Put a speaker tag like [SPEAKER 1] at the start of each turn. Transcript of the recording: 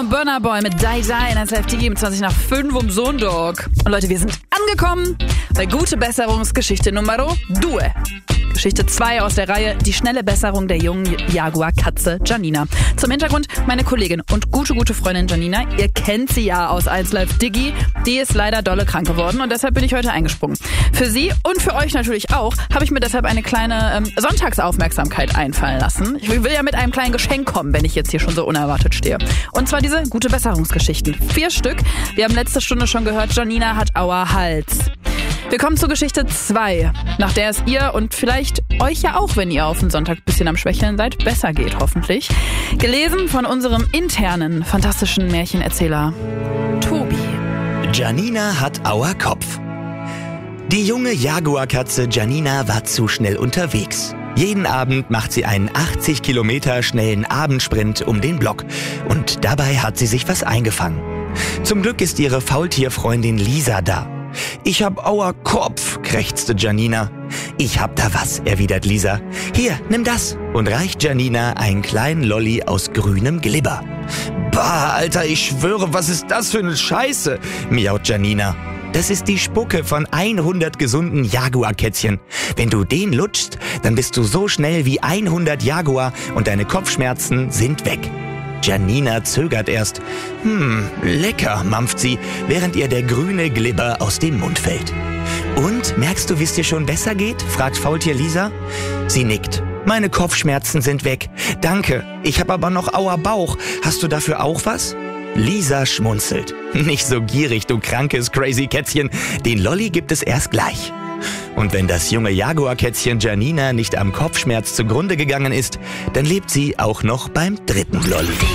[SPEAKER 1] und Burna Boy mit Die Die in 1 Live 20 nach 5 um Sonntag. Und Leute, wir sind angekommen bei Gute Besserungsgeschichte Numero 2. Geschichte 2 aus der Reihe Die schnelle Besserung der jungen Jaguar-Katze Janina. Zum Hintergrund, meine Kollegin und gute Freundin Janina, ihr kennt sie ja aus 1 Live Diggi, die ist leider dolle krank geworden und deshalb bin ich heute eingesprungen. Für sie und für euch natürlich auch habe ich mir deshalb eine kleine Sonntagsaufmerksamkeit einfallen lassen. Ich will ja mit einem kleinen Geschenk kommen, wenn ich jetzt hier schon so unerwartet stehe. Und zwar diese Gute Besserungsgeschichten. 4 Stück. Wir haben letzte Stunde schon gehört, Janina hat Auerhals. Wir kommen zur Geschichte 2, nach der es ihr und vielleicht euch ja auch, wenn ihr auf den Sonntag ein bisschen am Schwächeln seid, besser geht hoffentlich. Gelesen von unserem internen, fantastischen Märchenerzähler Tobi.
[SPEAKER 2] Janina hat Auerkopf. Die junge Jaguar-Katze Janina war zu schnell unterwegs. Jeden Abend macht sie einen 80 Kilometer schnellen Abendsprint um den Block. Und dabei hat sie sich was eingefangen. Zum Glück ist ihre Faultierfreundin Lisa da. »Ich hab Auerkopf«, krächzte Janina. »Ich hab da was«, erwidert Lisa. »Hier, nimm das«, und reicht Janina einen kleinen Lolli aus grünem Glibber. »Bah, Alter, ich schwöre, was ist das für eine Scheiße«, miaut Janina. Das ist die Spucke von 100 gesunden Jaguarkätzchen. Wenn du den lutschst, dann bist du so schnell wie 100 Jaguar und deine Kopfschmerzen sind weg. Janina zögert erst. Lecker, mampft sie, während ihr der grüne Glibber aus dem Mund fällt. Und, merkst du, wie es dir schon besser geht? Fragt Faultier Lisa. Sie nickt. Meine Kopfschmerzen sind weg. Danke, ich habe aber noch Auerbauch. Hast du dafür auch was? Lisa schmunzelt. Nicht so gierig, du krankes crazy Kätzchen. Den Lolli gibt es erst gleich. Und wenn das junge Jaguarkätzchen Janina nicht am Kopfschmerz zugrunde gegangen ist, dann lebt sie auch noch beim 3. Lolli.